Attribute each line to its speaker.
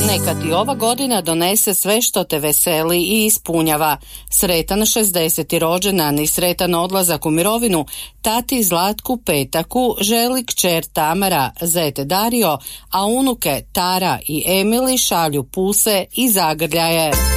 Speaker 1: Neka ti ova godina donese sve što te veseli i ispunjava. Sretan 60. rođendan i sretan odlazak u mirovinu tati Zlatku Petaku želi kćer Tamara, zet Dario, a unuke Tara i Emili šalju puse i zagrljaje.